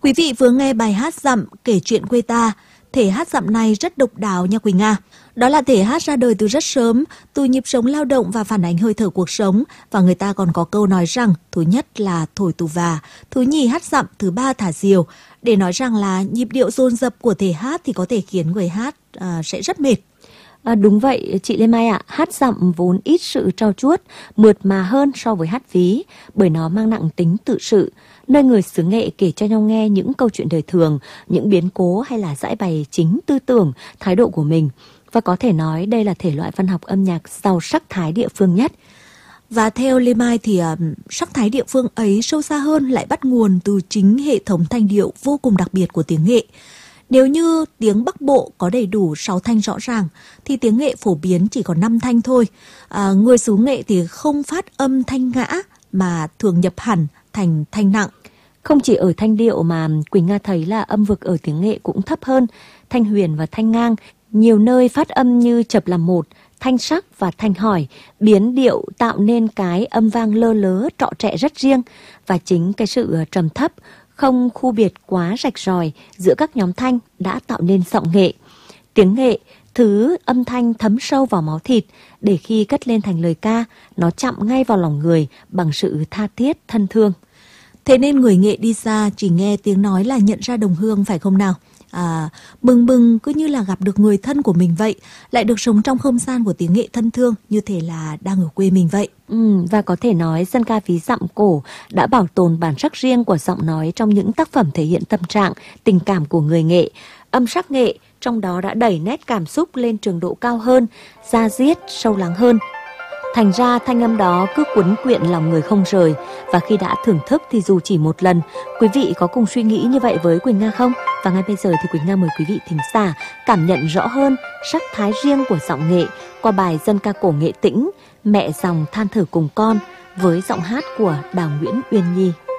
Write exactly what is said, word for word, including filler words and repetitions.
Quý vị vừa nghe bài hát dặm kể chuyện quê ta. Thể hát dặm này rất độc đáo nha Quỳnh Nga. Đó là thể hát ra đời từ rất sớm, từ nhịp sống lao động và phản ánh hơi thở cuộc sống. Và người ta còn có câu nói rằng, thứ nhất là thổi tù và, thứ nhì hát dặm, thứ ba thả diều. Để nói rằng là nhịp điệu dồn dập của thể hát thì có thể khiến người hát à, sẽ rất mệt. À, đúng vậy chị Lê Mai ạ, à, hát dặm vốn ít sự trau chuốt, mượt mà hơn so với hát ví, bởi nó mang nặng tính tự sự, nơi người xứ Nghệ kể cho nhau nghe những câu chuyện đời thường, những biến cố hay là giải bày chính tư tưởng, thái độ của mình. Và có thể nói đây là thể loại văn học âm nhạc giàu sắc thái địa phương nhất. Và theo Lê Mai thì uh, sắc thái địa phương ấy sâu xa hơn lại bắt nguồn từ chính hệ thống thanh điệu vô cùng đặc biệt của tiếng Nghệ. Nếu như tiếng Bắc Bộ có đầy đủ sáu thanh rõ ràng, thì tiếng Nghệ phổ biến chỉ có năm thanh thôi. À, người xứ Nghệ thì không phát âm thanh ngã mà thường nhập hẳn thành thanh nặng. Không chỉ ở thanh điệu mà Quỳnh Nga thấy là âm vực ở tiếng Nghệ cũng thấp hơn, thanh huyền và thanh ngang. Nhiều nơi phát âm như chập làm một, thanh sắc và thanh hỏi, biến điệu tạo nên cái âm vang lơ lớ trọ trẹ rất riêng. Và chính cái sự trầm thấp, không khu biệt quá rạch ròi giữa các nhóm thanh đã tạo nên giọng Nghệ. Tiếng Nghệ, thứ âm thanh thấm sâu vào máu thịt, để khi cất lên thành lời ca, nó chạm ngay vào lòng người bằng sự tha thiết, thân thương. Thế nên người Nghệ đi xa chỉ nghe tiếng nói là nhận ra đồng hương phải không nào? À, bừng bừng cứ như là gặp được người thân của mình vậy, lại được sống trong không gian của tiếng Nghệ thân thương, như thể là đang ở quê mình vậy. Ừ, và có thể nói dân ca ví dặm cổ đã bảo tồn bản sắc riêng của giọng nói trong những tác phẩm thể hiện tâm trạng, tình cảm của người Nghệ. Âm sắc Nghệ trong đó đã đẩy nét cảm xúc lên trường độ cao hơn, da diết, sâu lắng hơn. Thành ra thanh âm đó cứ cuốn quyện lòng người không rời. Và khi đã thưởng thức thì dù chỉ một lần, quý vị có cùng suy nghĩ như vậy với Quỳnh Nga không? Và ngay bây giờ thì Quỳnh Nga mời quý vị thính giả cảm nhận rõ hơn sắc thái riêng của giọng Nghệ qua bài dân ca cổ Nghệ Tĩnh, Mẹ dòng than thở cùng con, với giọng hát của Đào Nguyễn Uyên Nhi.